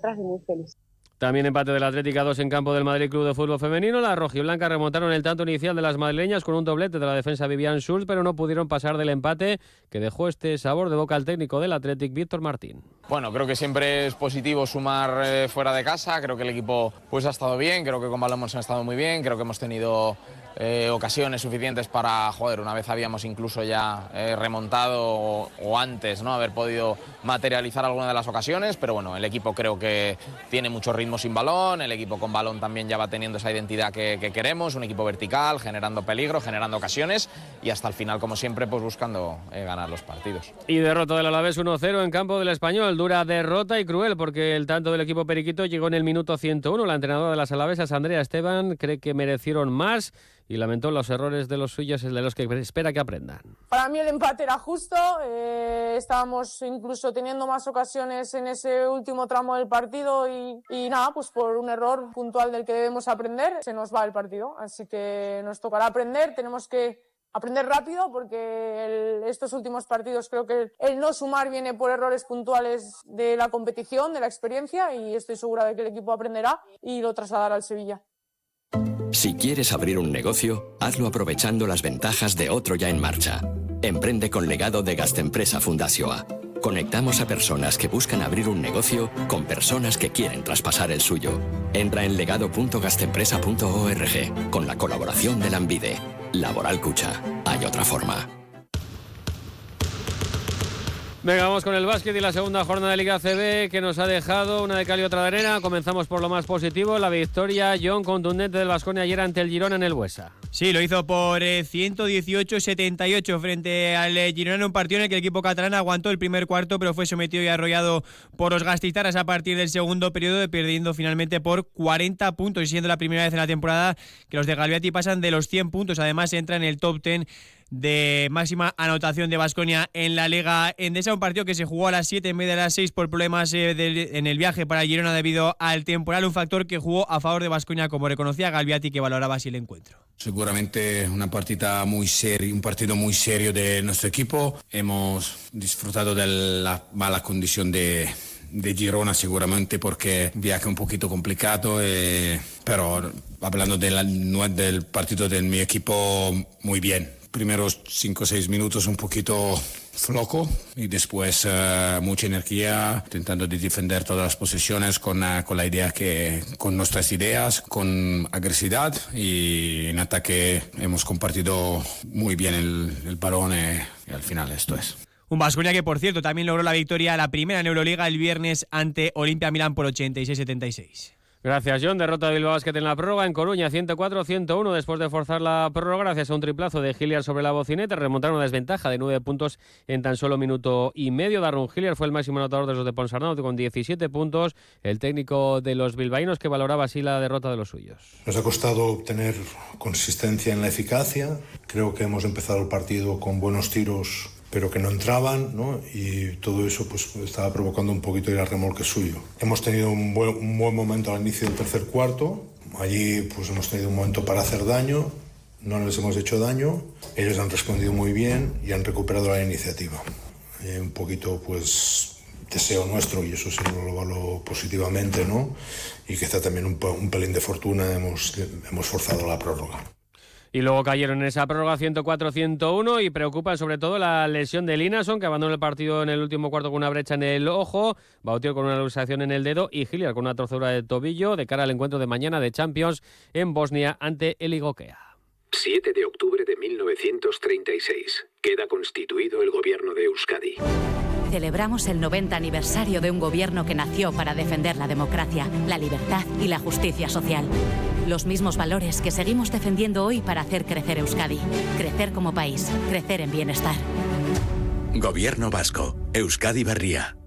nosotras y muy feliz. También empate del Atlético 2 en campo del Madrid Club de Fútbol Femenino. Las rojiblancas remontaron el tanto inicial de las madrileñas con un doblete de la defensa Vivian Schulz, pero no pudieron pasar del empate que dejó este sabor de boca al técnico del Athletic, Víctor Martín. Bueno, creo que siempre es positivo sumar fuera de casa. Creo que el equipo pues ha estado bien, creo que con balón hemos estado muy bien, creo que hemos tenido ocasiones suficientes para, una vez habíamos incluso ya remontado o antes, ¿no?, haber podido materializar alguna de las ocasiones, pero bueno, el equipo creo que tiene mucho ritmo sin balón, el equipo con balón también ya va teniendo esa identidad que queremos, un equipo vertical, generando peligro, generando ocasiones y hasta el final, como siempre, pues buscando ganar los partidos. Y derrota del Alavés 1-0 en campo del Español, dura derrota y cruel porque el tanto del equipo periquito llegó en el minuto 101. La entrenadora de las alavesas, Andrea Esteban, cree que merecieron más y lamentó los errores de los suyos, de los que espera que aprendan. Para mí el empate era justo, estábamos incluso teniendo más ocasiones en ese último tramo del partido y nada, pues por un error puntual del que debemos aprender, se nos va el partido, así que nos tocará aprender, tenemos que aprender rápido porque estos últimos partidos creo que el no sumar viene por errores puntuales de la competición, de la experiencia y estoy segura de que el equipo aprenderá y lo trasladará al Sevilla. Si quieres abrir un negocio, hazlo aprovechando las ventajas de otro ya en marcha. Emprende con Legado de Gastempresa Fundazioa. Conectamos a personas que buscan abrir un negocio con personas que quieren traspasar el suyo. Entra en legado.gastempresa.org con la colaboración de Lanbide. Laboral Cucha. Hay otra forma. Venga, vamos con el básquet y la segunda jornada de Liga ACB que nos ha dejado una de cal y otra de arena. Comenzamos por lo más positivo, la victoria, John, contundente del Baskonia ayer ante el Girona en el Buesa. Sí, lo hizo por 118-78 frente al Girona en un partido en el que el equipo catalán aguantó el primer cuarto, pero fue sometido y arrollado por los gasteiztarras a partir del segundo periodo, perdiendo finalmente por 40 puntos y siendo la primera vez en la temporada que los de Galbiati pasan de los 100 puntos. Además, entra en el top 10 de máxima anotación de Baskonia en la Liga Endesa, un partido que se jugó a las 7 en vez de a las 6 por problemas en el viaje para Girona debido al temporal, un factor que jugó a favor de Baskonia, como reconocía Galbiati, que valoraba así el encuentro. Seguramente una partida muy seria, un partido muy serio de nuestro equipo. Hemos disfrutado de la mala condición de Girona seguramente porque viaje un poquito complicado, pero hablando del partido de mi equipo, muy bien. Primeros 5 o 6 minutos un poquito flojo y después mucha energía, intentando de defender todas las posiciones con la idea que con nuestras ideas, con agresividad, y en ataque hemos compartido muy bien el balón y al final esto es. Un Baskonia que, por cierto, también logró la victoria, la primera en Euroliga el viernes ante Olimpia Milán por 86-76. Gracias, John. Derrota de Bilbao Basket en la prórroga en Coruña, 104-101 después de forzar la prórroga gracias a un triplazo de Hilliard sobre la bocineta. Remontaron una desventaja de 9 puntos en tan solo minuto y medio. Darren Hilliard fue el máximo anotador de los de Ponsarnau con 17 puntos. El técnico de los bilbaínos que valoraba así la derrota de los suyos. Nos ha costado obtener consistencia en la eficacia. Creo que hemos empezado el partido con buenos tiros, pero que no entraban, ¿no? Y todo eso pues estaba provocando un poquito de remolque suyo. Hemos tenido un buen momento al inicio del tercer cuarto. Allí pues hemos tenido un momento para hacer daño, no les hemos hecho daño, ellos han respondido muy bien y han recuperado la iniciativa. Un poquito pues deseo nuestro, y eso sí lo valoro positivamente, ¿no? Y quizá también un pelín de fortuna hemos forzado la prórroga. Y luego cayeron en esa prórroga 104-101 y preocupa sobre todo la lesión de Linason, que abandonó el partido en el último cuarto con una brecha en el ojo, Bautier con una luxación en el dedo y Hilliard con una torcedura de tobillo de cara al encuentro de mañana de Champions en Bosnia ante el Igokea. 7 de octubre de 1936. Queda constituido el gobierno de Euskadi. Celebramos el 90 aniversario de un gobierno que nació para defender la democracia, la libertad y la justicia social. Los mismos valores que seguimos defendiendo hoy para hacer crecer Euskadi. Crecer como país, crecer en bienestar. Gobierno vasco. Euskadi Berria.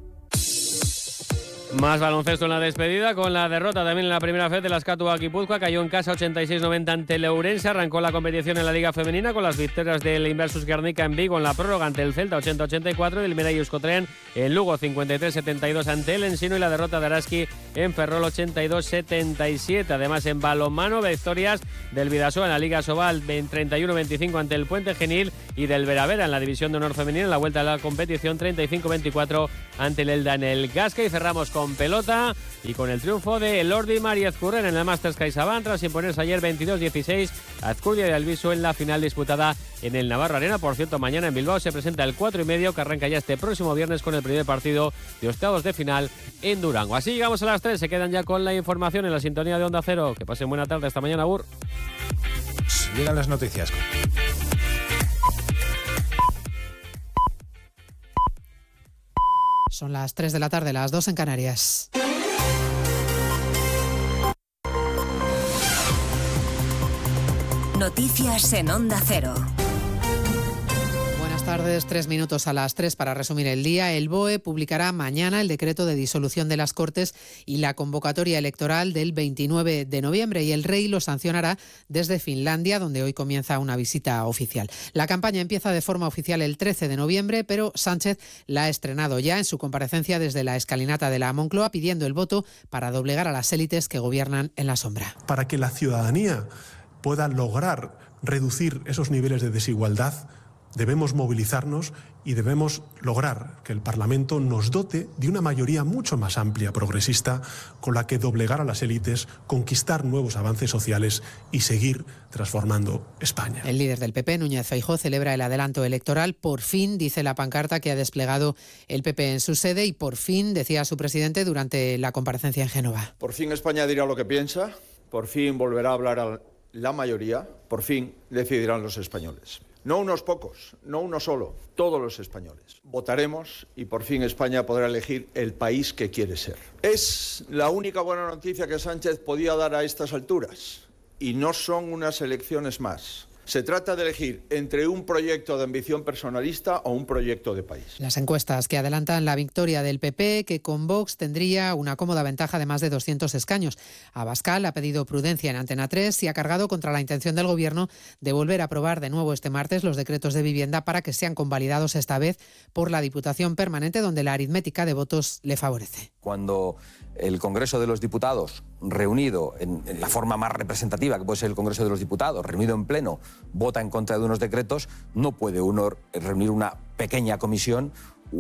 Más baloncesto en la despedida, con la derrota también en la primera fase de la Azkatu Guipúzcoa. Cayó en casa 86-90 ante el Ourense. Arrancó la competición en la Liga Femenina con las victorias del Inversus Guernica en Vigo en la prórroga ante el Celta 80-84 y del Mirai Euskotren en Lugo 53-72 ante el Ensino, y la derrota de Araski en Ferrol 82-77. Además, en balonmano, victorias del Bidasoa en la Liga Sobal 31-25 ante el Puente Genil y del Veravera en la División de Honor Femenina en la vuelta a la competición 35-24 ante el Elda en el Gasca. Y cerramos con con pelota y con el triunfo de Elordi Mari Ezcurren en el Masters CaixaBank tras imponerse ayer 22-16 a Azcurdia de Albisu en la final disputada en el Navarro Arena. Por cierto, mañana en Bilbao se presenta el 4:30 que arranca ya este próximo viernes con el primer partido de octavos de final en Durango. Así llegamos a las 3, se quedan ya con la información en la sintonía de Onda Cero. Que pasen buena tarde, hasta mañana, Agur. Llegan las noticias. Son las 3 de la tarde, las 2 en Canarias. Noticias en Onda Cero. Buenas tardes, 3 minutos a las 3 para resumir el día. El BOE publicará mañana el decreto de disolución de las Cortes y la convocatoria electoral del 29 de noviembre y el Rey lo sancionará desde Finlandia, donde hoy comienza una visita oficial. La campaña empieza de forma oficial el 13 de noviembre, pero Sánchez la ha estrenado ya en su comparecencia desde la escalinata de la Moncloa, pidiendo el voto para doblegar a las élites que gobiernan en la sombra. Para que la ciudadanía pueda lograr reducir esos niveles de desigualdad, debemos movilizarnos y debemos lograr que el Parlamento nos dote de una mayoría mucho más amplia, progresista, con la que doblegar a las élites, conquistar nuevos avances sociales y seguir transformando España. El líder del PP, Núñez Feijóo, celebra el adelanto electoral. Por fin, dice la pancarta que ha desplegado el PP en su sede, y por fin, decía su presidente durante la comparecencia en Génova. Por fin España dirá lo que piensa, por fin volverá a hablar a la mayoría, por fin decidirán los españoles. No unos pocos, no uno solo, todos los españoles. Votaremos y por fin España podrá elegir el país que quiere ser. Es la única buena noticia que Sánchez podía dar a estas alturas. Y no son unas elecciones más. Se trata de elegir entre un proyecto de ambición personalista o un proyecto de país. Las encuestas que adelantan la victoria del PP, que con Vox tendría una cómoda ventaja de más de 200 escaños. Abascal ha pedido prudencia en Antena 3 y ha cargado contra la intención del Gobierno de volver a aprobar de nuevo este martes los decretos de vivienda para que sean convalidados esta vez por la Diputación Permanente, donde la aritmética de votos le favorece. Cuando el Congreso de los Diputados, reunido en la forma más representativa que puede ser el Congreso de los Diputados, reunido en pleno, vota en contra de unos decretos, no puede uno reunir una pequeña comisión,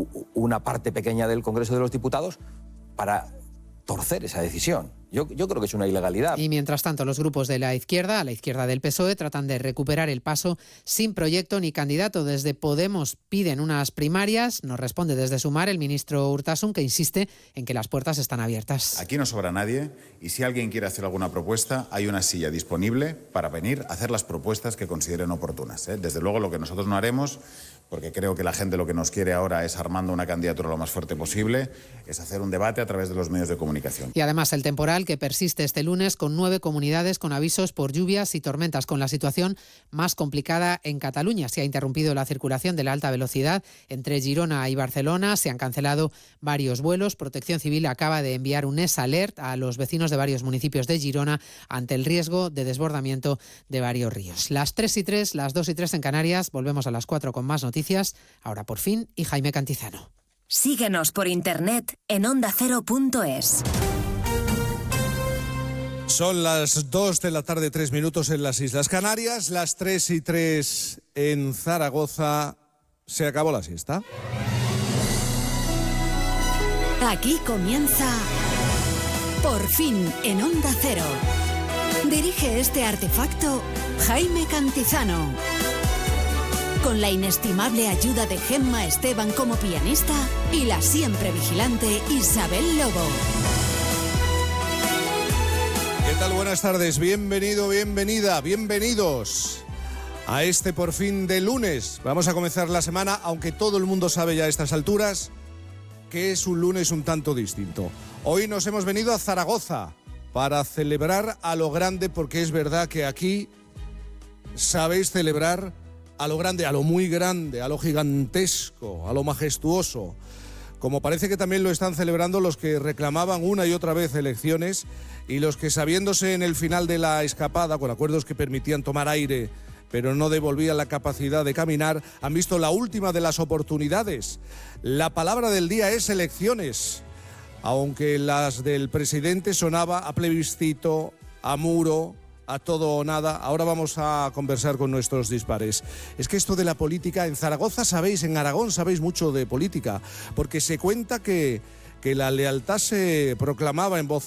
una parte pequeña del Congreso de los Diputados, para torcer esa decisión. Yo creo que es una ilegalidad. Y mientras tanto, los grupos de la izquierda, a la izquierda del PSOE, tratan de recuperar el paso sin proyecto ni candidato. Desde Podemos piden unas primarias. Nos responde desde Sumar el ministro Urtasun, que insiste en que las puertas están abiertas. Aquí no sobra nadie y si alguien quiere hacer alguna propuesta, hay una silla disponible para venir a hacer las propuestas que consideren oportunas. Desde luego, lo que nosotros no haremos, porque creo que la gente lo que nos quiere ahora es, armando una candidatura lo más fuerte posible, es hacer un debate a través de los medios de comunicación. Y además el temporal que persiste este lunes con 9 comunidades con avisos por lluvias y tormentas, con la situación más complicada en Cataluña. Se ha interrumpido la circulación de la alta velocidad entre Girona y Barcelona, se han cancelado varios vuelos. Protección Civil acaba de enviar un SAlert a los vecinos de varios municipios de Girona ante el riesgo de desbordamiento de varios ríos. Las 3:03, las 2:03 en Canarias. Volvemos a las 4 con más noticias. Ahora por fin, y Jaime Cantizano. Síguenos por internet en ondacero.es. Son las 2 de la tarde, 3 minutos en las Islas Canarias, las 3:03 en Zaragoza. Se acabó la siesta. Aquí comienza Por fin en Onda Cero. Dirige este artefacto Jaime Cantizano. Con la inestimable ayuda de Gemma Esteban como pianista y la siempre vigilante Isabel Lobo. ¿Qué tal? Buenas tardes, bienvenido, bienvenida, bienvenidos a este Por fin de lunes. Vamos a comenzar la semana, aunque todo el mundo sabe ya a estas alturas que es un lunes un tanto distinto. Hoy nos hemos venido a Zaragoza para celebrar a lo grande, porque es verdad que aquí sabéis celebrar a lo grande, a lo muy grande, a lo gigantesco, a lo majestuoso. Como parece que también lo están celebrando los que reclamaban una y otra vez elecciones y los que, sabiéndose en el final de la escapada, con acuerdos que permitían tomar aire pero no devolvían la capacidad de caminar, han visto la última de las oportunidades. La palabra del día es elecciones, aunque las del presidente sonaba a plebiscito, a muro, a todo o nada. Ahora vamos a conversar con nuestros dispares. Es que esto de la política, en Zaragoza sabéis, en Aragón sabéis mucho de política, porque se cuenta que que la lealtad se proclamaba en voz